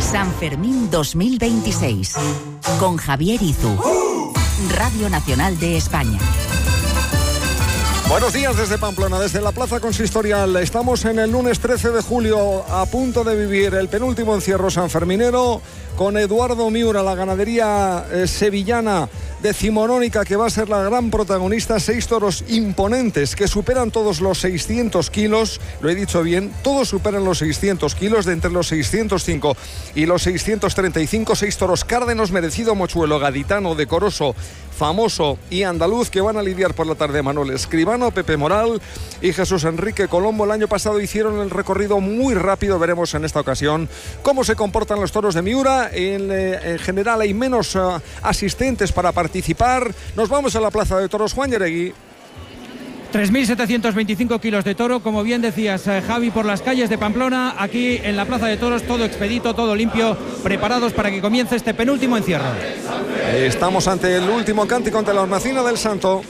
San Fermín 2026 con Javier Izu, Radio Nacional de España. Buenos días desde Pamplona, desde la Plaza Consistorial. Estamos en el lunes 13 de julio, a punto de vivir el penúltimo encierro sanferminero con Eduardo Miura, la ganadería sevillana decimonónica, que va a ser la gran protagonista. 6 toros imponentes que superan todos los 600 kilos, lo he dicho bien, todos superan los 600 kilos, de entre los 605 y los 635, 6 toros cárdenos, merecido, mochuelo, gaditano, decoroso, famoso y andaluz, que van a lidiar por la tarde Manuel Escribano, Pepe Moral y Jesús Enrique Colombo. El año pasado hicieron el recorrido muy rápido. Veremos en esta ocasión cómo se comportan los toros de Miura. En general hay menos asistentes para participar. Nos vamos a la Plaza de Toros. Juan Yeregui. 3.725 kilos de toro, como bien decías, Javi, por las calles de Pamplona. Aquí en la Plaza de Toros, todo expedito, todo limpio, preparados para que comience este penúltimo encierro. Estamos ante el último cántico, ante la hornacina del Santo.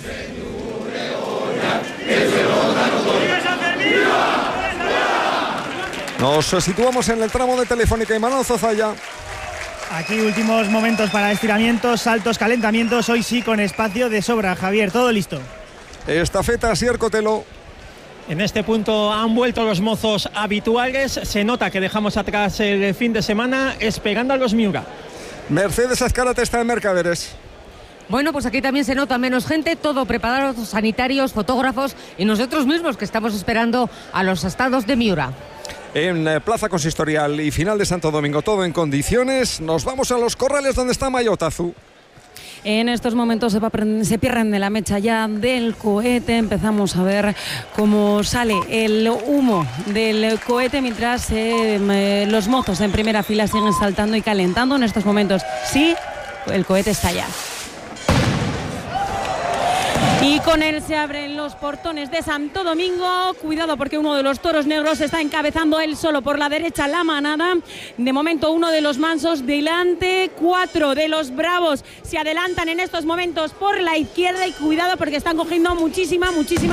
Nos situamos en el tramo de Telefónica y Manuel Zozaya. Aquí últimos momentos para estiramientos, saltos, calentamientos. Hoy sí con espacio de sobra, Javier, todo listo. Estafeta, Asier Cotelo. En este punto han vuelto los mozos habituales. Se nota que dejamos atrás el fin de semana esperando a los Miura. Mercedes Azcárate está en Mercaderes. Bueno, pues aquí también se nota menos gente, todo preparado, sanitarios, fotógrafos y nosotros mismos que estamos esperando a los astados de Miura. En Plaza Consistorial y final de Santo Domingo, todo en condiciones. Nos vamos a los corrales donde está Mayotazu. En estos momentos se pierden de la mecha ya del cohete. Empezamos a ver cómo sale el humo del cohete mientras los mozos en primera fila siguen saltando y calentando. En estos momentos sí, el cohete está ya. Y con él se abren los portones de Santo Domingo. Cuidado porque uno de los toros negros está encabezando él solo por la derecha la manada. De momento uno de los mansos delante, 4 de los bravos se adelantan en estos momentos por la izquierda. Y cuidado porque están cogiendo muchísima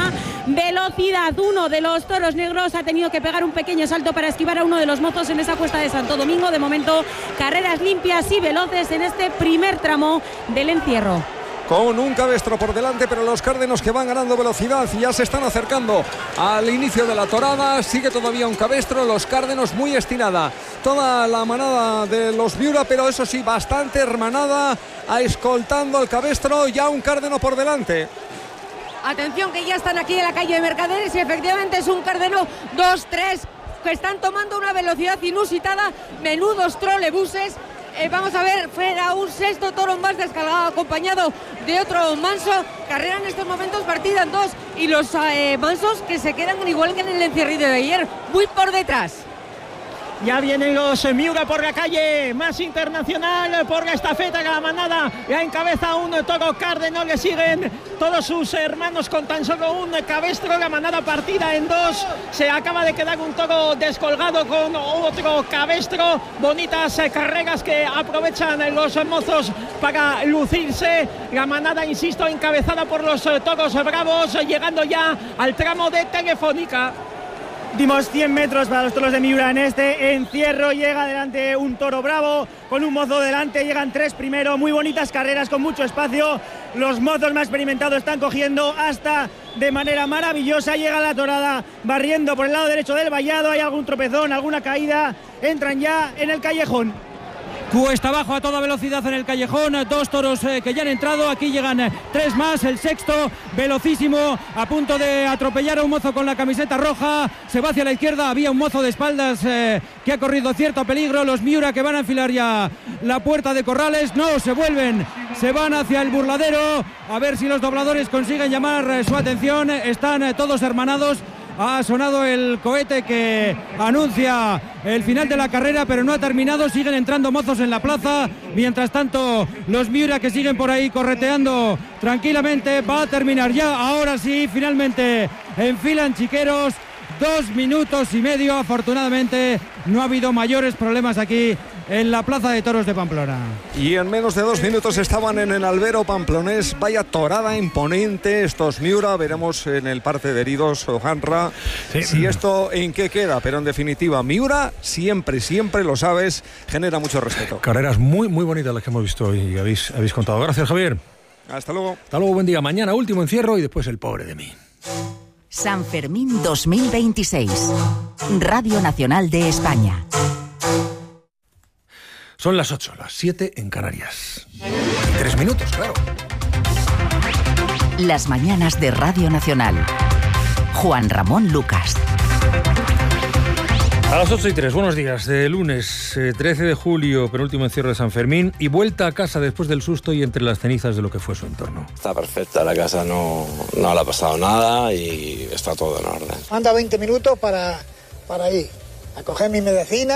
velocidad. Uno de los toros negros ha tenido que pegar un pequeño salto para esquivar a uno de los mozos en esa cuesta de Santo Domingo. De momento carreras limpias y veloces en este primer tramo del encierro. Con un cabestro por delante, pero los cárdenos que van ganando velocidad ya se están acercando al inicio de la torada. Sigue todavía un cabestro, los cárdenos muy estirada toda la manada de los Miura, pero eso sí, bastante hermanada, escoltando al cabestro, ya un cárdeno por delante. Atención que ya están aquí en la calle de Mercaderes y efectivamente es un cárdeno 2-3 que están tomando una velocidad inusitada, menudos trolebuses. Vamos a ver, fuera un sexto toro más descargado, acompañado de otro manso. Carrera en estos momentos partida en 2 y los mansos que se quedan igual que en el encierrido de ayer, muy por detrás. Ya vienen los Miura por la calle más internacional, por la estafeta, la manada la encabeza un toro cárdeno, le siguen todos sus hermanos con tan solo un cabestro, la manada partida en 2, se acaba de quedar un toro descolgado con otro cabestro, bonitas carreras que aprovechan los mozos para lucirse, la manada, insisto, encabezada por los toros bravos, llegando ya al tramo de Telefónica. Últimos 100 metros para los toros de Miura en este encierro. Llega adelante un toro bravo con un mozo delante, llegan 3 primero, muy bonitas carreras con mucho espacio. Los mozos más experimentados están cogiendo hasta de manera maravillosa. Llega la torada barriendo por el lado derecho del vallado, hay algún tropezón, alguna caída, entran ya en el callejón. Cuesta abajo a toda velocidad en el callejón, 2 toros que ya han entrado, aquí llegan 3 más, el sexto velocísimo a punto de atropellar a un mozo con la camiseta roja, se va hacia la izquierda, había un mozo de espaldas que ha corrido cierto peligro, los Miura que van a enfilar ya la puerta de corrales, no, se van hacia el burladero, a ver si los dobladores consiguen llamar su atención, están todos hermanados. Ha sonado el cohete que anuncia el final de la carrera, pero no ha terminado, siguen entrando mozos en la plaza, mientras tanto los Miura que siguen por ahí correteando tranquilamente, va a terminar ya, ahora sí, finalmente enfilan chiqueros, 2 minutos y medio, afortunadamente no ha habido mayores problemas aquí en la Plaza de Toros de Pamplona. Y en menos de 2 minutos estaban en el albero pamplonés. Vaya torada imponente estos Miura. Veremos en el parte de heridos Ojanra si esto en qué queda. Pero en definitiva, Miura siempre lo sabes, genera mucho respeto. Carreras muy bonitas las que hemos visto y habéis contado. Gracias, Javier. Hasta luego. Hasta luego, buen día. Mañana último encierro y después el pobre de mí. San Fermín 2026. Radio Nacional de España. Son las 8, las 7 en Canarias. 3 minutos, claro. Las mañanas de Radio Nacional. Juan Ramón Lucas. A las 8:03, buenos días. De lunes 13 de julio, penúltimo encierro de San Fermín y vuelta a casa después del susto y entre las cenizas de lo que fue su entorno. Está perfecta, la casa no le ha pasado nada y está todo en orden. Anda 20 minutos para ir a coger mi medicina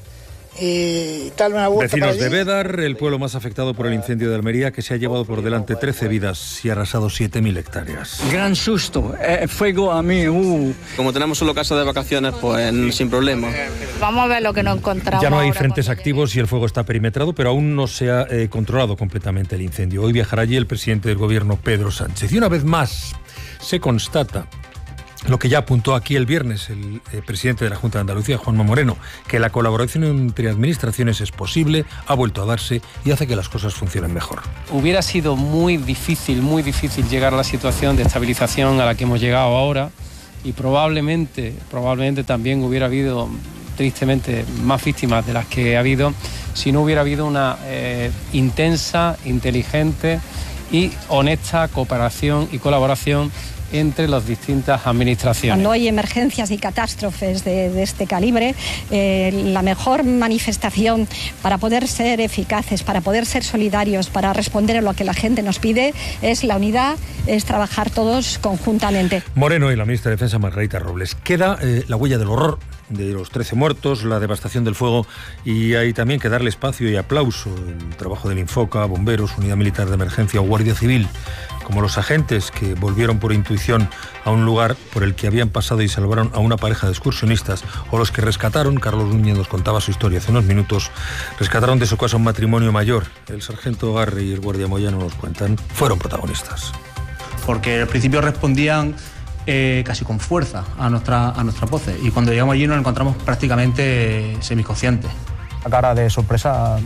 y darme una vuelta. Vecinos de Bédar, el pueblo más afectado por el incendio de Almería, que se ha llevado por delante 13 vidas y arrasado 7.000 hectáreas. Gran susto, fuego a mí. Como tenemos solo casa de vacaciones, pues sin problema. Vamos a ver lo que nos encontramos. Ya no hay frentes activos y el fuego está perimetrado, pero aún no se ha controlado completamente el incendio. Hoy viajará allí el presidente del gobierno, Pedro Sánchez. Y una vez más se constata lo que ya apuntó aquí el viernes el presidente de la Junta de Andalucía, Juanma Moreno, que la colaboración entre administraciones es posible, ha vuelto a darse y hace que las cosas funcionen mejor. Hubiera sido muy difícil llegar a la situación de estabilización a la que hemos llegado ahora y probablemente también hubiera habido, tristemente, más víctimas de las que ha habido si no hubiera habido una intensa, inteligente y honesta cooperación y colaboración entre las distintas administraciones. Cuando hay emergencias y catástrofes de este calibre, la mejor manifestación para poder ser eficaces, para poder ser solidarios, para responder a lo que la gente nos pide, es la unidad, es trabajar todos conjuntamente. Moreno y la ministra de Defensa, Margarita Robles. Queda la huella del horror de los 13 muertos, la devastación del fuego, y hay también que darle espacio y aplauso el trabajo del Infoca, bomberos, unidad militar de emergencia o guardia civil, como los agentes que volvieron por intuición a un lugar por el que habían pasado y salvaron a una pareja de excursionistas, o los que rescataron, Carlos Núñez nos contaba su historia hace unos minutos, rescataron de su casa un matrimonio mayor. El sargento Garre y el guardia Moyano nos cuentan, fueron protagonistas. Porque al principio respondían casi con fuerza a nuestra voces, y cuando llegamos allí nos encontramos prácticamente semiconscientes. La cara de sorpresa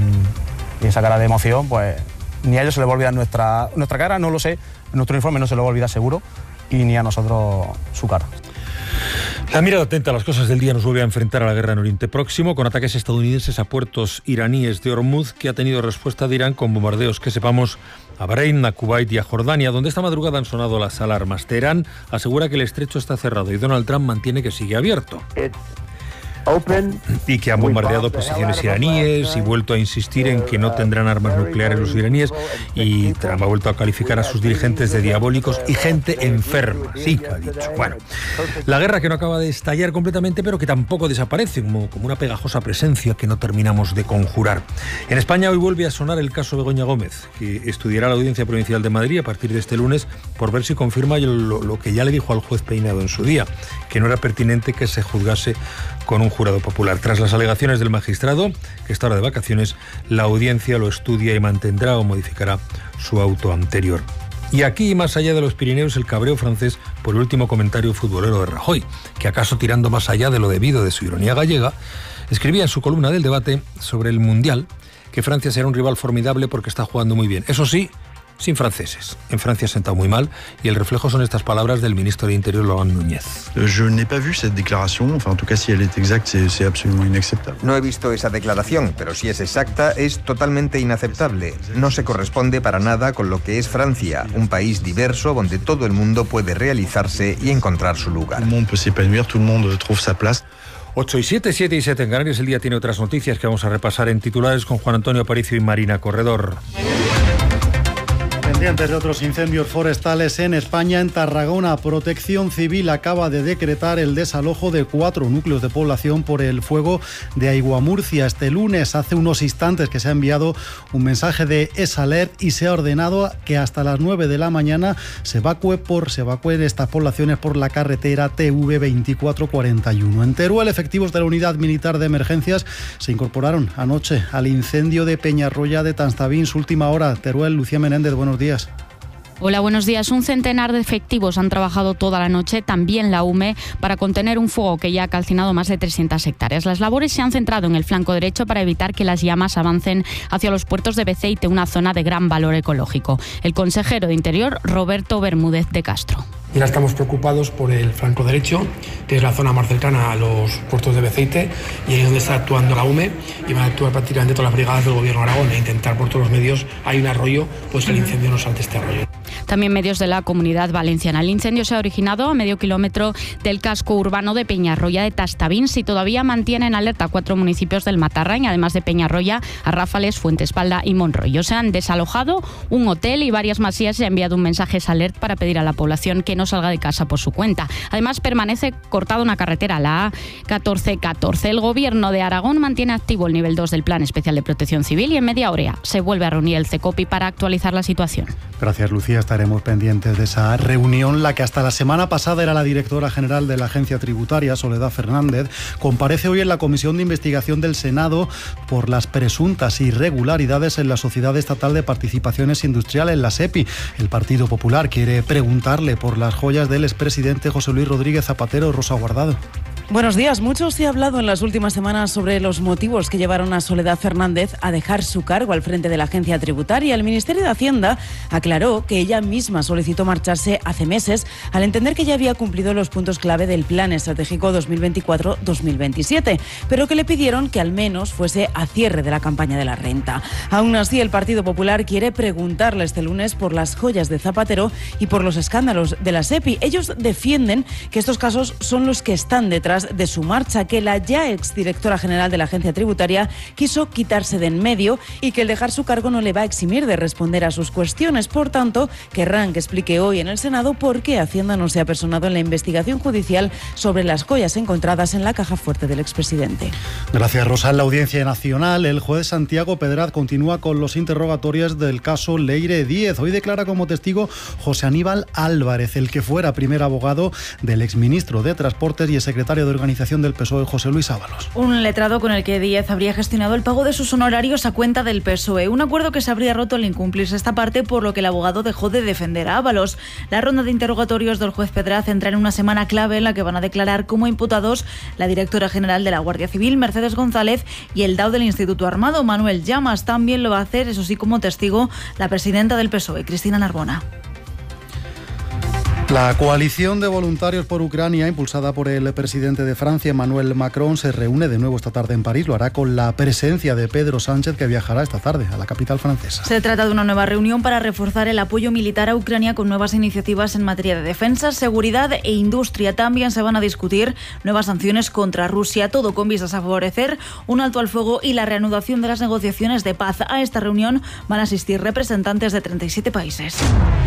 y esa cara de emoción, pues ni a ellos se les va a olvidar nuestra cara, no lo sé, nuestro informe no se lo va a olvidar seguro, y ni a nosotros su cara. La mirada atenta a las cosas del día nos vuelve a enfrentar a la guerra en Oriente Próximo, con ataques estadounidenses a puertos iraníes de Hormuz, que ha tenido respuesta de Irán con bombardeos que sepamos a Bahrein, a Kuwait y a Jordania, donde esta madrugada han sonado las alarmas. Teherán asegura que el estrecho está cerrado y Donald Trump mantiene que sigue abierto. Y que han bombardeado posiciones iraníes y vuelto a insistir en que no tendrán armas nucleares los iraníes, y Trump ha vuelto a calificar a sus dirigentes de diabólicos y gente enferma. Sí, ha dicho. Bueno, la guerra que no acaba de estallar completamente, pero que tampoco desaparece, como una pegajosa presencia que no terminamos de conjurar. En España hoy vuelve a sonar el caso Begoña Gómez, que estudiará la Audiencia Provincial de Madrid a partir de este lunes por ver si confirma lo que ya le dijo al juez Peinado en su día, que no era pertinente que se juzgase con un jurado popular. Tras las alegaciones del magistrado, que está ahora de vacaciones, la audiencia lo estudia y mantendrá o modificará su auto anterior. Y aquí, más allá de los Pirineos, el cabreo francés por el último comentario futbolero de Rajoy, que acaso tirando más allá de lo debido de su ironía gallega, escribía en su columna del Debate sobre el Mundial que Francia será un rival formidable porque está jugando muy bien. Eso sí, sin franceses. En Francia ha sentado muy mal, y el reflejo son estas palabras del ministro de Interior, Laurent Núñez. Je n'ai pas vu cette déclaration, enfin en tout cas si elle est exacte, c'est absolument inacceptable. No he visto esa declaración, pero si es exacta, es totalmente inaceptable. No se corresponde para nada con lo que es Francia, un país diverso donde todo el mundo puede realizarse y encontrar su lugar. Tout le monde peut s'épanouir, tout le monde trouve sa place. 8 y 7, 7 y 7 en Canarias. El día tiene otras noticias que vamos a repasar en titulares con Juan Antonio Aparicio y Marina Corredor. Pendientes de otros incendios forestales en España, en Tarragona, Protección Civil acaba de decretar el desalojo de 4 núcleos de población por el fuego de Aiguamurcia. Este lunes, hace unos instantes, que se ha enviado un mensaje de EsAlert y se ha ordenado que hasta las 9 de la mañana se evacúen estas poblaciones por la carretera TV 2441. En Teruel, efectivos de la Unidad Militar de Emergencias se incorporaron anoche al incendio de Peñarroya de Tanstabín. Su última hora. Teruel, Lucía Menéndez, buenos días. Hola, buenos días. Un centenar de efectivos han trabajado toda la noche, también la UME, para contener un fuego que ya ha calcinado más de 300 hectáreas. Las labores se han centrado en el flanco derecho para evitar que las llamas avancen hacia los puertos de Beceite, una zona de gran valor ecológico. El consejero de Interior, Roberto Bermúdez de Castro. Y ahora estamos preocupados por el flanco derecho, que es la zona más cercana a los puertos de Beceite, y ahí es donde está actuando la UME, y van a actuar prácticamente todas las brigadas del Gobierno de Aragón e intentar por todos los medios, hay un arroyo, pues que el incendio no salte este arroyo. También medios de la Comunidad Valenciana. El incendio se ha originado a medio kilómetro del casco urbano de Peñarroya de Tastavín. Si todavía mantienen alerta 4 municipios del Matarrain, además de Peñarroya, Arráfales, Fuentespalda y Monroyo. Se han desalojado un hotel y varias masías. Se ha enviado un mensaje EsAlert para pedir a la población que no salga de casa por su cuenta. Además, permanece cortada una carretera, la A1414. El Gobierno de Aragón mantiene activo el nivel 2 del Plan Especial de Protección Civil y en media hora se vuelve a reunir el CECOPI para actualizar la situación. Gracias, Lucía. Estaremos pendientes de esa reunión. La que hasta la semana pasada era la directora general de la Agencia Tributaria, Soledad Fernández, comparece hoy en la Comisión de Investigación del Senado por las presuntas irregularidades en la Sociedad Estatal de Participaciones Industriales, la SEPI. El Partido Popular quiere preguntarle por las joyas del expresidente José Luis Rodríguez Zapatero. Rosa Guardado. Buenos días. Mucho se ha hablado en las últimas semanas sobre los motivos que llevaron a Soledad Fernández a dejar su cargo al frente de la Agencia Tributaria. El Ministerio de Hacienda aclaró que ella misma solicitó marcharse hace meses al entender que ya había cumplido los puntos clave del Plan Estratégico 2024-2027, pero que le pidieron que al menos fuese a cierre de la campaña de la renta. Aún así, el Partido Popular quiere preguntarle este lunes por las joyas de Zapatero y por los escándalos de la SEPI. Ellos defienden que estos casos son los que están detrás de su marcha, que la ya exdirectora general de la Agencia Tributaria quiso quitarse de en medio y que el dejar su cargo no le va a eximir de responder a sus cuestiones. Por tanto, querrán que explique hoy en el Senado por qué Hacienda no se ha personado en la investigación judicial sobre las joyas encontradas en la caja fuerte del expresidente. Gracias, Rosa. En la Audiencia Nacional, el juez Santiago Pedraz continúa con los interrogatorios del caso Leire Díez. Hoy declara como testigo José Aníbal Álvarez, el que fuera primer abogado del exministro de Transportes y el secretario de Organización del PSOE, José Luis Ábalos. Un letrado con el que Díez habría gestionado el pago de sus honorarios a cuenta del PSOE. Un acuerdo que se habría roto al incumplirse esta parte, por lo que el abogado dejó de defender a Ábalos. La ronda de interrogatorios del juez Pedraz entra en una semana clave en la que van a declarar como imputados la directora general de la Guardia Civil, Mercedes González, y el DAO del Instituto Armado, Manuel Llamas. También lo va a hacer, eso sí, como testigo, la presidenta del PSOE, Cristina Narbona. La coalición de voluntarios por Ucrania, impulsada por el presidente de Francia, Emmanuel Macron, se reúne de nuevo esta tarde en París. Lo hará con la presencia de Pedro Sánchez, que viajará esta tarde a la capital francesa. Se trata de una nueva reunión para reforzar el apoyo militar a Ucrania con nuevas iniciativas en materia de defensa, seguridad e industria. También se van a discutir nuevas sanciones contra Rusia, todo con vistas a favorecer un alto al fuego y la reanudación de las negociaciones de paz. A esta reunión van a asistir representantes de 37 países.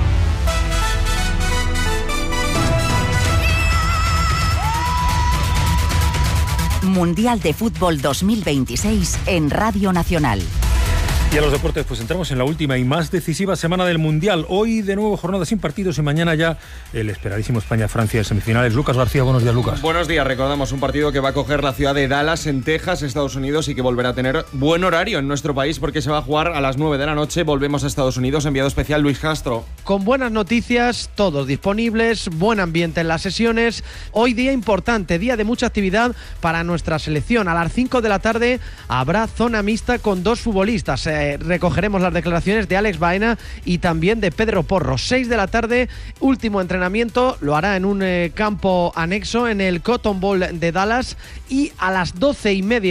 Mundial de Fútbol 2026 en Radio Nacional. Y a los deportes, pues entramos en la última y más decisiva semana del Mundial. Hoy de nuevo jornada sin partidos y mañana ya el esperadísimo España-Francia en semifinales. Lucas García, buenos días, Lucas. Buenos días, recordamos un partido que va a coger la ciudad de Dallas en Texas, Estados Unidos, y que volverá a tener buen horario en nuestro país porque se va a jugar a las 9 de la noche. Volvemos a Estados Unidos, enviado especial Luis Castro. Con buenas noticias, todos disponibles, buen ambiente en las sesiones. Hoy día importante, día de mucha actividad para nuestra selección. A las 5 de la tarde habrá zona mixta con 2 futbolistas. Recogeremos las declaraciones de Alex Baena y también de Pedro Porro. 6 de la tarde, último entrenamiento, lo hará en un campo anexo en el Cotton Bowl de Dallas, y a las 12:30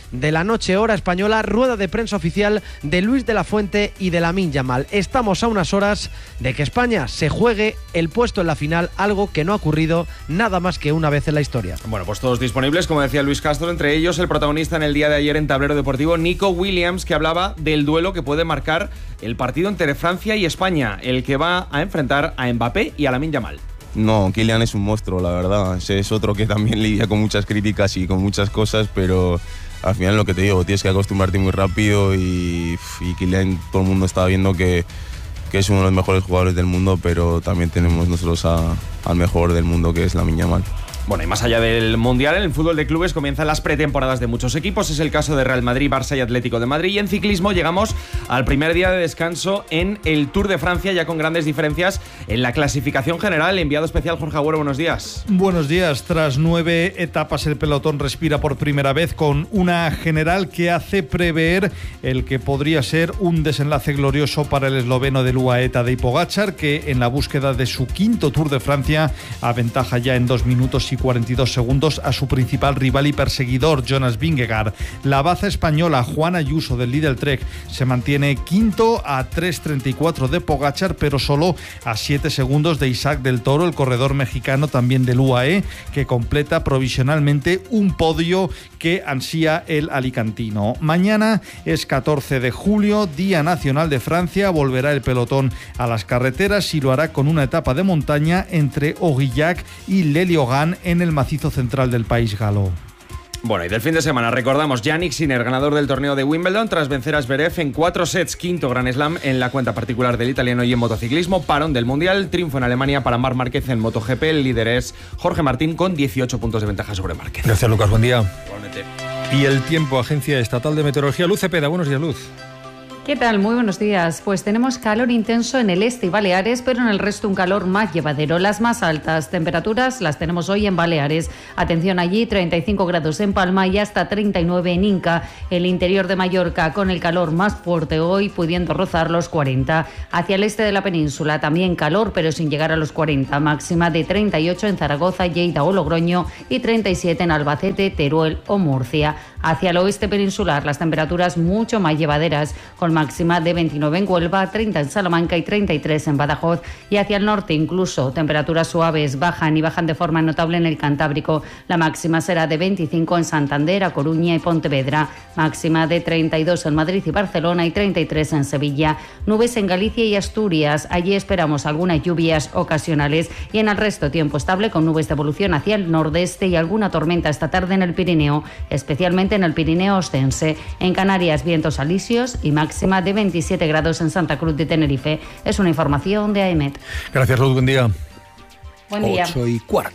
de la noche, hora española, rueda de prensa oficial de Luis de la Fuente y de Lamine Yamal. Estamos a unas horas de que España se juegue el puesto en la final, algo que no ha ocurrido nada más que una vez en la historia. Bueno, pues todos disponibles, como decía Luis Castro, entre ellos el protagonista en el día de ayer en Tablero Deportivo, Nico Williams, que hablaba del duelo que puede marcar el partido entre Francia y España, el que va a enfrentar a Mbappé y a Lamine Yamal. No, Kylian es un monstruo, la verdad. Es otro que también lidia con muchas críticas y con muchas cosas, pero al final lo que te digo, tienes que acostumbrarte muy rápido y Kylian, todo el mundo está viendo que es uno de los mejores jugadores del mundo, pero también tenemos nosotros al mejor del mundo, que es Lamine Yamal. Bueno, y más allá del Mundial, en el fútbol de clubes comienzan las pretemporadas de muchos equipos. Es el caso de Real Madrid, Barça y Atlético de Madrid. Y en ciclismo llegamos al primer día de descanso en el Tour de Francia, ya con grandes diferencias en la clasificación general. Enviado especial Jorge Agüero, buenos días. Buenos días. Tras 9 etapas, el pelotón respira por primera vez con una general que hace prever el que podría ser un desenlace glorioso para el esloveno del UAE, Tadej Pogačar, que en la búsqueda de su quinto Tour de Francia aventaja ya en 2 minutos y 42 segundos a su principal rival y perseguidor, Jonas Vingegaard. La baza española Juan Ayuso del Lidl Trek se mantiene quinto a 3.34 de Pogačar, pero solo a 7 segundos de Isaac del Toro, el corredor mexicano también del UAE, que completa provisionalmente un podio que ansía el alicantino. Mañana es 14 de julio, Día Nacional de Francia. Volverá el pelotón a las carreteras y lo hará con una etapa de montaña entre Aurillac y Le Liogán en el macizo central del país galo. Bueno, y del fin de semana recordamos Jannik Sinner, ganador del torneo de Wimbledon tras vencer a Zverev en 4 sets, quinto Grand Slam en la cuenta particular del italiano. Y en motociclismo, parón del Mundial, triunfo en Alemania para Marc Márquez en MotoGP. El líder es Jorge Martín con 18 puntos de ventaja sobre Márquez. Gracias, Lucas, buen día. Igualmente. Y el tiempo, Agencia Estatal de Meteorología, Luz Cepeda, buenos días, Luz. ¿Qué tal? Muy buenos días. Pues tenemos calor intenso en el este y Baleares, pero en el resto un calor más llevadero. Las más altas temperaturas las tenemos hoy en Baleares. Atención allí, 35 grados en Palma y hasta 39 en Inca. El interior de Mallorca con el calor más fuerte hoy, pudiendo rozar los 40. Hacia el este de la península también calor, pero sin llegar a los 40. Máxima de 38 en Zaragoza, Lleida o Logroño y 37 en Albacete, Teruel o Murcia. Hacia el oeste peninsular las temperaturas mucho más llevaderas, con máxima de 29 en Huelva, 30 en Salamanca y 33 en Badajoz. Y hacia el norte incluso temperaturas suaves bajan de forma notable en el Cantábrico. La máxima será de 25 en Santander, A Coruña y Pontevedra. Máxima de 32 en Madrid y Barcelona y 33 en Sevilla. Nubes en Galicia y Asturias. Allí esperamos algunas lluvias ocasionales y en el resto tiempo estable con nubes de evolución hacia el nordeste y alguna tormenta esta tarde en el Pirineo, especialmente en el Pirineo Ostense. En Canarias vientos alisios y máxima de 27 grados en Santa Cruz de Tenerife. Es una información de AEMET. Gracias, Ruth. Buen día. Buen día. 8:15.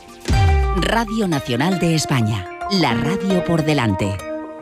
Radio Nacional de España. La radio por delante.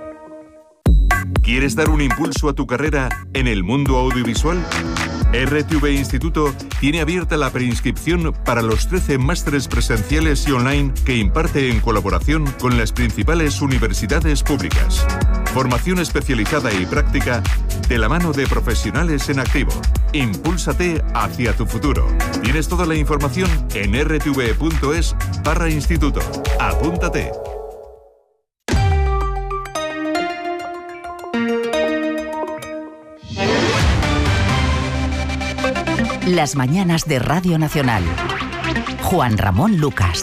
¿Quieres dar un impulso a tu carrera en el mundo audiovisual? RTV Instituto tiene abierta la preinscripción para los 13 másteres presenciales y online que imparte en colaboración con las principales universidades públicas. Formación especializada y práctica de la mano de profesionales en activo. Impúlsate hacia tu futuro. Tienes toda la información en rtv.es/instituto. Apúntate. Las mañanas de Radio Nacional. Juan Ramón Lucas.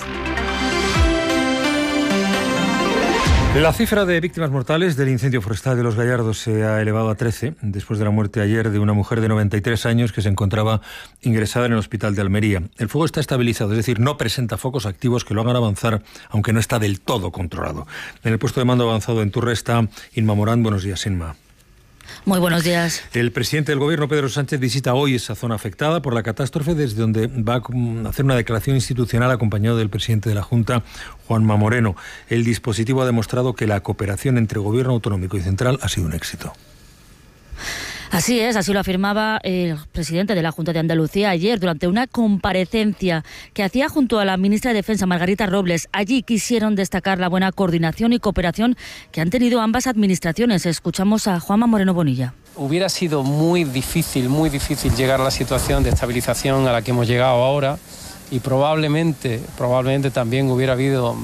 La cifra de víctimas mortales del incendio forestal de Los Gallardos se ha elevado a 13, después de la muerte ayer de una mujer de 93 años que se encontraba ingresada en el hospital de Almería. El fuego está estabilizado, es decir, no presenta focos activos que lo hagan avanzar, aunque no está del todo controlado. En el puesto de mando avanzado en Turre está Inma Morán. Buenos días, Inma. Muy buenos días. El presidente del Gobierno, Pedro Sánchez, visita hoy esa zona afectada por la catástrofe, desde donde va a hacer una declaración institucional acompañado del presidente de la Junta, Juanma Moreno. El dispositivo ha demostrado que la cooperación entre Gobierno autonómico y central ha sido un éxito. Así es, así lo afirmaba el presidente de la Junta de Andalucía ayer durante una comparecencia que hacía junto a la ministra de Defensa, Margarita Robles. Allí quisieron destacar la buena coordinación y cooperación que han tenido ambas administraciones. Escuchamos a Juanma Moreno Bonilla. Hubiera sido muy difícil llegar a la situación de estabilización a la que hemos llegado ahora y probablemente también hubiera habido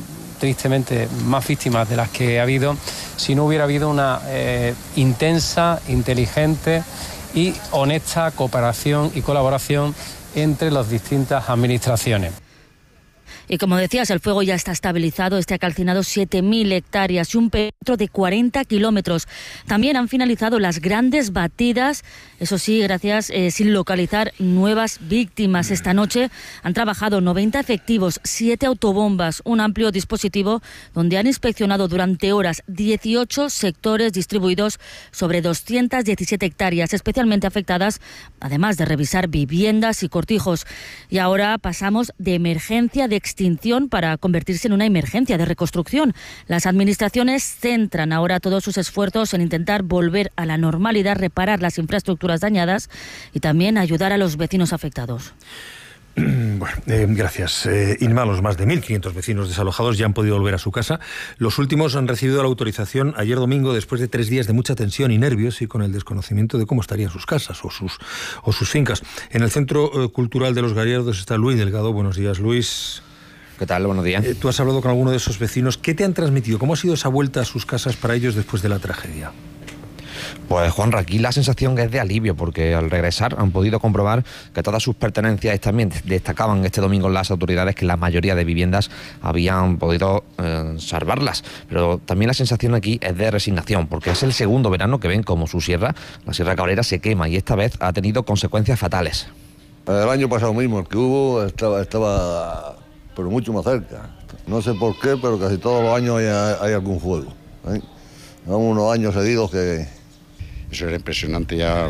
tristemente más víctimas de las que ha habido si no hubiera habido una intensa, inteligente y honesta cooperación y colaboración entre las distintas administraciones. Y como decías, el fuego ya está estabilizado, ha calcinado 7.000 hectáreas y un perímetro de 40 kilómetros. También han finalizado las grandes batidas, eso sí, gracias, sin localizar nuevas víctimas. Esta noche han trabajado 90 efectivos, 7 autobombas, un amplio dispositivo donde han inspeccionado durante horas 18 sectores distribuidos sobre 217 hectáreas, especialmente afectadas, además de revisar viviendas y cortijos. Y ahora pasamos de emergencia de extinción para convertirse en una emergencia de reconstrucción. Las administraciones centran ahora todos sus esfuerzos en intentar volver a la normalidad, reparar las infraestructuras dañadas y también ayudar a los vecinos afectados. Bueno, gracias. Inma, los más de 1.500 vecinos desalojados ya han podido volver a su casa. Los últimos han recibido la autorización ayer domingo después de 3 días de mucha tensión y nervios y con el desconocimiento de cómo estarían sus casas o sus fincas. En el Centro Cultural de los Gallardos está Luis Delgado. Buenos días, Luis. ¿Qué tal? Buenos días. Tú has hablado con alguno de esos vecinos. ¿Qué te han transmitido? ¿Cómo ha sido esa vuelta a sus casas para ellos después de la tragedia? Pues Juanra, aquí la sensación es de alivio, porque al regresar han podido comprobar que todas sus pertenencias, también destacaban este domingo las autoridades que la mayoría de viviendas habían podido salvarlas. Pero también la sensación aquí es de resignación, porque es el segundo verano que ven como su sierra, la Sierra Cabrera, se quema y esta vez ha tenido consecuencias fatales. El año pasado mismo, el que hubo, estaba pero mucho más cerca. No sé por qué, pero casi todos los años hay algún fuego. Llevamos unos años seguidos que... Eso era impresionante ya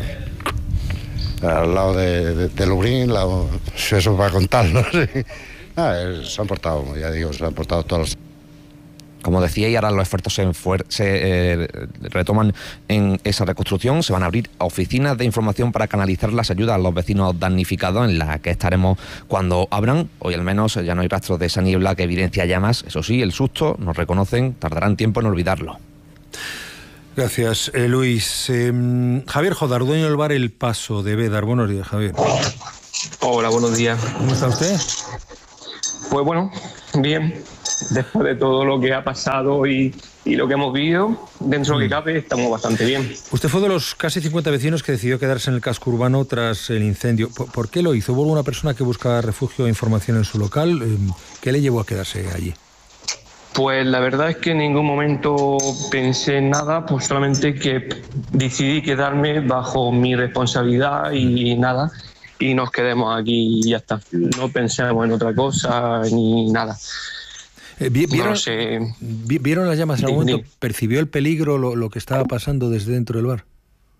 al lado de Lubrín, eso para contarlo. Se han portado, ya digo, se han portado todas las... Como decía, y ahora los esfuerzos se retoman en esa reconstrucción. Se van a abrir oficinas de información para canalizar las ayudas a los vecinos damnificados, en las que estaremos cuando abran. Hoy al menos ya no hay rastros de esa niebla que evidencia llamas. Eso sí, el susto, nos reconocen, tardarán tiempo en olvidarlo. Gracias, Luis. Javier Jodar, dueño del bar El Paso de Bédar. Buenos días, Javier. Hola, buenos días. ¿Cómo está usted? Pues bueno, bien. Después de todo lo que ha pasado y lo que hemos vivido, dentro de lo que cabe, estamos bastante bien. Usted fue de los casi 50 vecinos que decidió quedarse en el casco urbano tras el incendio. ¿Por qué lo hizo? ¿Hubo una persona que buscaba refugio e información en su local? ¿Qué le llevó a quedarse allí? Pues la verdad es que en ningún momento pensé en nada, pues solamente que decidí quedarme bajo mi responsabilidad y nada, y nos quedemos aquí y ya está. No pensemos en otra cosa ni nada. ¿Vieron las llamas en algún momento? ¿Percibió el peligro, lo que estaba pasando desde dentro del bar?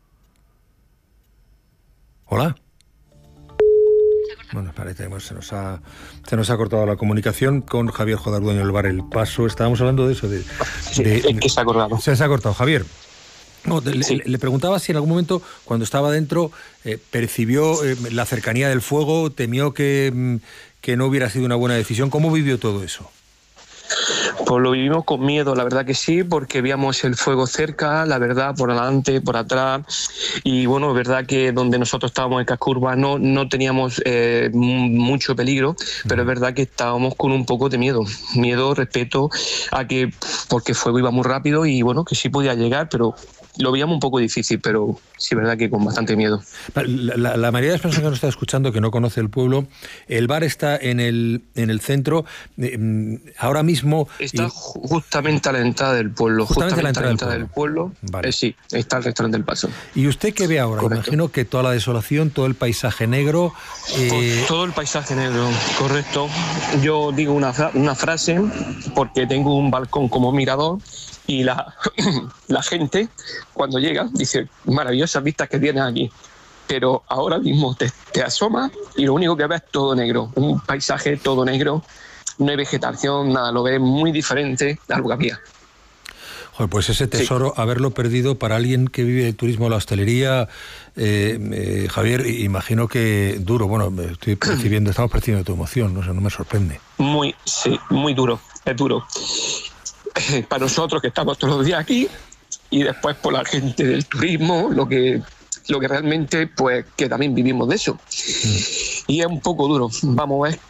¿Hola? Bueno, parece que se nos ha cortado la comunicación con Javier Jodar, dueño del bar El Paso. Estábamos hablando de eso. Que se ha cortado. Se ha cortado, Javier. No, le preguntaba si en algún momento, cuando estaba dentro, percibió la cercanía del fuego, temió que no hubiera sido una buena decisión. ¿Cómo vivió todo eso? Pues lo vivimos con miedo, la verdad que sí, porque veíamos el fuego cerca, la verdad, por adelante, por atrás, y bueno, es verdad que donde nosotros estábamos en el casco urbano no teníamos mucho peligro, pero es verdad que estábamos con un poco de miedo respecto a que, porque el fuego iba muy rápido y bueno, que sí podía llegar, pero lo veíamos un poco difícil, pero sí es verdad que con bastante miedo. La mayoría de las personas que nos está escuchando, que no conoce el pueblo, el bar está en el centro, ahora mismo... Está justamente a la entrada del pueblo. Justamente a la entrada del pueblo. Vale. Sí, está el restaurante El Paso. ¿Y usted qué ve ahora? Correcto. Imagino que toda la desolación, todo el paisaje negro... Pues todo el paisaje negro, correcto. Yo digo una frase, porque tengo un balcón como mirador, y la gente, cuando llega, dice, maravillosas vistas que tienes aquí. Pero ahora mismo te asomas y lo único que ves es todo negro. Un paisaje todo negro, no hay vegetación, nada, lo ves muy diferente a lo que había. Joder, pues ese tesoro, haberlo perdido para alguien que vive del turismo, la hostelería, Javier, imagino que duro. Bueno, estamos percibiendo tu emoción, no me sorprende. Sí, muy duro, es duro. Para nosotros que estamos todos los días aquí, y después por la gente del turismo, lo que realmente, pues, que también vivimos de eso. Y es un poco duro. Vamos a ver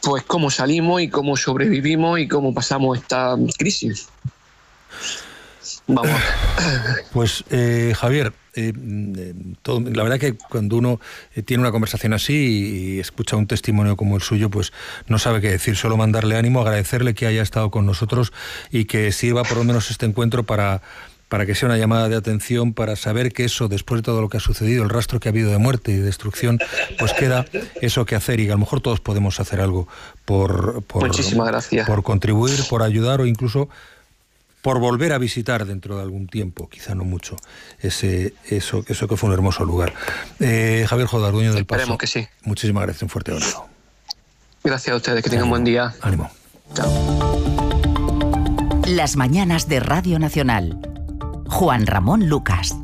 pues cómo salimos y cómo sobrevivimos y cómo pasamos esta crisis. Vamos. Pues Javier, la verdad que cuando uno tiene una conversación así y escucha un testimonio como el suyo, pues no sabe qué decir, solo mandarle ánimo, agradecerle que haya estado con nosotros y que sirva por lo menos este encuentro para que sea una llamada de atención, para saber que eso, después de todo lo que ha sucedido, el rastro que ha habido de muerte y destrucción, pues queda eso que hacer y que a lo mejor todos podemos hacer algo por Muchísimas gracias. Por contribuir, por ayudar o incluso por volver a visitar dentro de algún tiempo, quizá no mucho, eso que fue un hermoso lugar. Javier Jodar, dueño del Paso. Esperemos que sí. Muchísimas gracias, un fuerte abrazo. Gracias a ustedes, que tengan buen día. Ánimo. Chao. Las mañanas de Radio Nacional. Juan Ramón Lucas.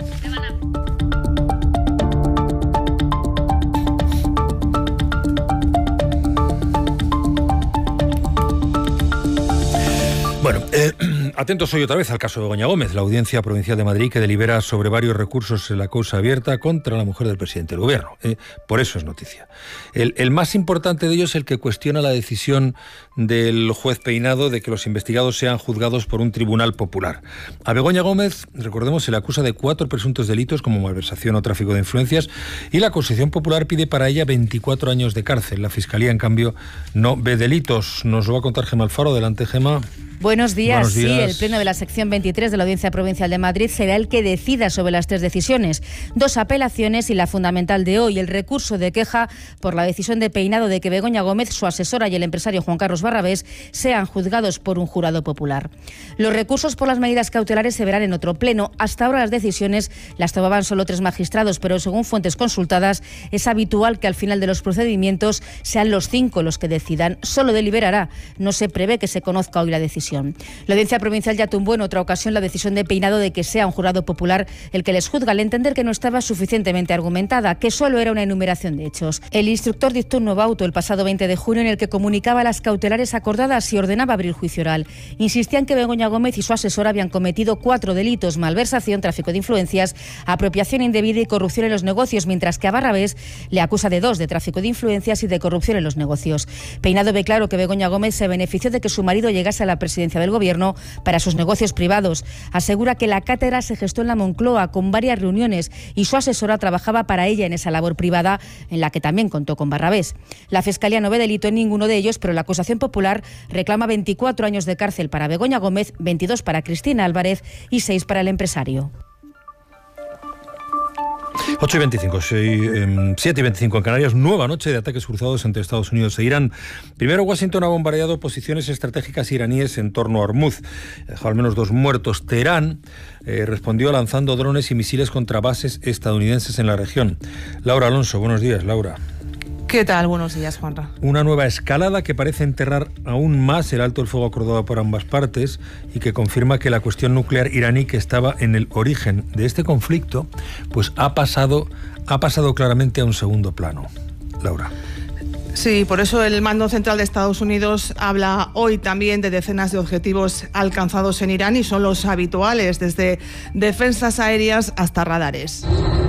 Bueno, atentos hoy otra vez al caso de Begoña Gómez, la Audiencia Provincial de Madrid que delibera sobre varios recursos en la causa abierta contra la mujer del presidente del Gobierno. Por eso es noticia. El más importante de ellos es el que cuestiona la decisión del juez Peinado de que los investigados sean juzgados por un tribunal popular. A Begoña Gómez, recordemos, se le acusa de 4 presuntos delitos como malversación o tráfico de influencias y la acusación popular pide para ella 24 años de cárcel. La Fiscalía, en cambio, no ve delitos. Nos lo va a contar Gemma Alfaro. Adelante, Gemma. Buenos días. Sí, el Pleno de la sección 23 de la Audiencia Provincial de Madrid será el que decida sobre las 3 decisiones. 2 apelaciones y la fundamental de hoy, el recurso de queja por la decisión de Peinado de que Begoña Gómez, su asesora y el empresario Juan Carlos Barrabés sean juzgados por un jurado popular. Los recursos por las medidas cautelares se verán en otro pleno. Hasta ahora las decisiones las tomaban solo 3 magistrados, pero según fuentes consultadas es habitual que al final de los procedimientos sean los 5 los que decidan. Solo deliberará. No se prevé que se conozca hoy la decisión. La Audiencia Provincial ya tumbó en otra ocasión la decisión de Peinado de que sea un jurado popular el que les juzga al entender que no estaba suficientemente argumentada, que solo era una enumeración de hechos. El instructor dictó un nuevo auto el pasado 20 de junio en el que comunicaba las cautelares acordadas y ordenaba abrir juicio oral. Insistían que Begoña Gómez y su asesora habían cometido 4 delitos: malversación, tráfico de influencias, apropiación indebida y corrupción en los negocios, mientras que a Barrabés le acusa de 2, de tráfico de influencias y de corrupción en los negocios. Peinado ve claro que Begoña Gómez se benefició de que su marido llegase a la presidencia del Gobierno para sus negocios privados. Asegura que la cátedra se gestó en la Moncloa con varias reuniones y su asesora trabajaba para ella en esa labor privada en la que también contó con Barrabés. La Fiscalía no ve delito en ninguno de ellos, pero la acusación popular reclama 24 años de cárcel para Begoña Gómez, 22 para Cristina Álvarez y 6 para el empresario. 8:25, 7:25 en Canarias. Nueva noche de ataques cruzados entre Estados Unidos e Irán. Primero, Washington ha bombardeado posiciones estratégicas iraníes en torno a Hormuz. Dejó al menos 2 muertos. Teherán respondió lanzando drones y misiles contra bases estadounidenses en la región. Laura Alonso, buenos días, Laura. ¿Qué tal? Buenos días, Juanra. Una nueva escalada que parece enterrar aún más el alto el fuego acordado por ambas partes y que confirma que la cuestión nuclear iraní, que estaba en el origen de este conflicto, pues ha pasado claramente a un segundo plano. Laura. Sí, por eso el mando central de Estados Unidos habla hoy también de decenas de objetivos alcanzados en Irán y son los habituales, desde defensas aéreas hasta radares.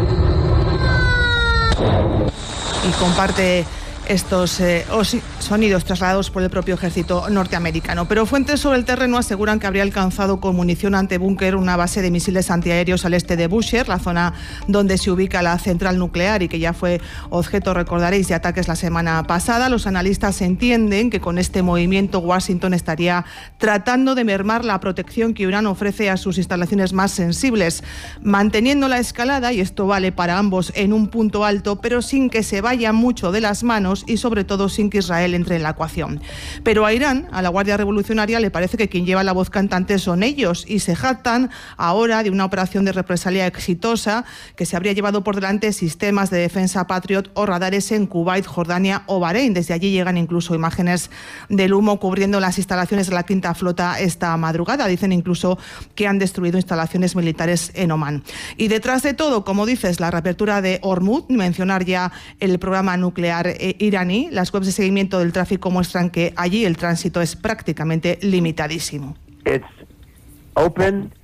Y comparte estos sonidos trasladados por el propio ejército norteamericano. Pero fuentes sobre el terreno aseguran que habría alcanzado con munición antibúnker una base de misiles antiaéreos al este de Bushehr, la zona donde se ubica la central nuclear y que ya fue objeto, recordaréis, de ataques la semana pasada. Los analistas entienden que con este movimiento Washington estaría tratando de mermar la protección que Irán ofrece a sus instalaciones más sensibles, manteniendo la escalada, y esto vale para ambos, en un punto alto, pero sin que se vaya mucho de las manos y sobre todo sin que Israel entre en la ecuación. Pero a Irán, a la Guardia Revolucionaria, le parece que quien lleva la voz cantante son ellos y se jactan ahora de una operación de represalia exitosa que se habría llevado por delante sistemas de defensa Patriot o radares en Kuwait, Jordania o Bahrein. Desde allí llegan incluso imágenes del humo cubriendo las instalaciones de la Quinta Flota esta madrugada. Dicen incluso que han destruido instalaciones militares en Omán. Y detrás de todo, como dices, la reapertura de Hormuz, mencionar ya el programa nuclear iraní. Las webs de seguimiento del tráfico muestran que allí el tránsito es prácticamente limitadísimo. It's open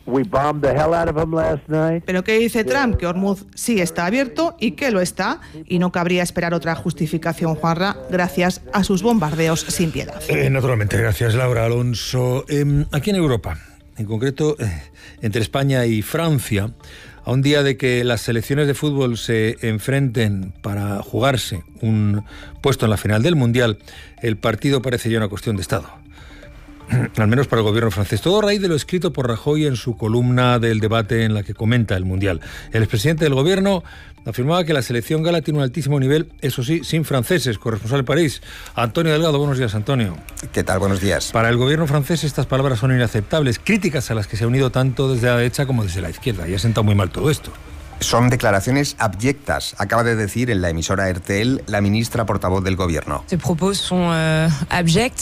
Pero ¿qué dice Trump? Que Hormuz sí está abierto y que lo está, y no cabría esperar otra justificación, Juanra, gracias a sus bombardeos sin piedad. Naturalmente, gracias Laura Alonso. Aquí en Europa, en concreto entre España y Francia, a un día de que las selecciones de fútbol se enfrenten para jugarse un puesto en la final del Mundial, el partido parece ya una cuestión de Estado. Al menos para el gobierno francés. Todo a raíz de lo escrito por Rajoy en su columna del debate en la que comenta el Mundial. El expresidente del gobierno afirmaba que la selección gala tiene un altísimo nivel, eso sí, sin franceses. Corresponsal de París, Antonio Delgado. Buenos días, Antonio. ¿Qué tal? Buenos días. Para el gobierno francés estas palabras son inaceptables, críticas a las que se ha unido tanto desde la derecha como desde la izquierda, y ha sentado muy mal todo esto. Son declaraciones abyectas, acaba de decir en la emisora RTL la ministra portavoz del gobierno. Ces propos son abyects.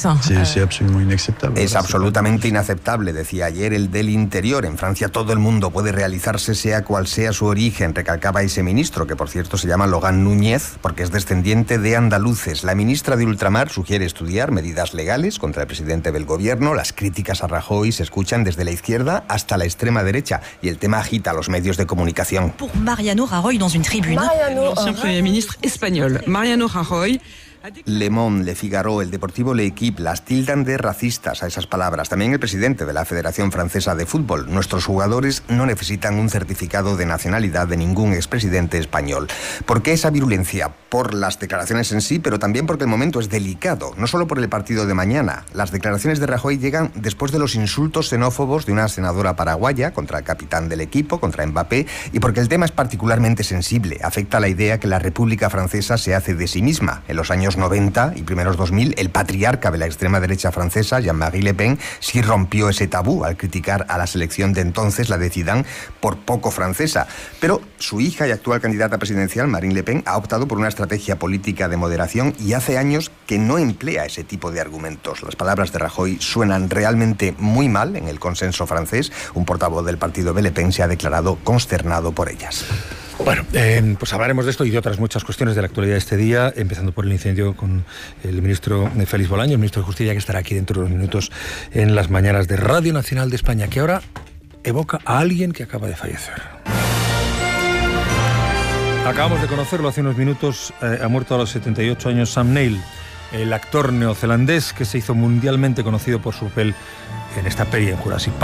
Es absolutamente inaceptable, decía ayer el del Interior. En Francia todo el mundo puede realizarse sea cual sea su origen, recalcaba ese ministro, que por cierto se llama Logan Núñez, porque es descendiente de andaluces. La ministra de Ultramar sugiere estudiar medidas legales contra el presidente del gobierno. Las críticas a Rajoy se escuchan desde la izquierda hasta la extrema derecha, y el tema agita a los medios de comunicación. Mariano Rajoy dans une tribune. L'ancien Premier ministre espagnol, Mariano Rajoy. Le Monde, Le Figaro, el Deportivo L'Equipe las tildan de racistas a esas palabras. También el presidente de la Federación Francesa de Fútbol. Nuestros jugadores no necesitan un certificado de nacionalidad de ningún expresidente español. ¿Por qué esa virulencia? Por las declaraciones en sí, pero también porque el momento es delicado. No solo por el partido de mañana. Las declaraciones de Rajoy llegan después de los insultos xenófobos de una senadora paraguaya contra el capitán del equipo, contra Mbappé, y porque el tema es particularmente sensible. Afecta a la idea que la República Francesa se hace de sí misma. En los años 90 y primeros 2000, el patriarca de la extrema derecha francesa, Jean-Marie Le Pen, sí rompió ese tabú al criticar a la selección de entonces, la de Zidane, por poco francesa. Pero su hija y actual candidata presidencial, Marine Le Pen, ha optado por una estrategia política de moderación y hace años que no emplea ese tipo de argumentos. Las palabras de Rajoy suenan realmente muy mal en el consenso francés. Un portavoz del partido de Le Pen se ha declarado consternado por ellas. Bueno, pues hablaremos de esto y de otras muchas cuestiones de la actualidad de este día, empezando por el incendio con el ministro Félix Bolaños, el ministro de Justicia, que estará aquí dentro de unos minutos en las mañanas de Radio Nacional de España, que ahora evoca a alguien que acaba de fallecer. Acabamos de conocerlo hace unos minutos, ha muerto a los 78 años Sam Neill, el actor neozelandés que se hizo mundialmente conocido por su papel en esta peli en Jurassic Park.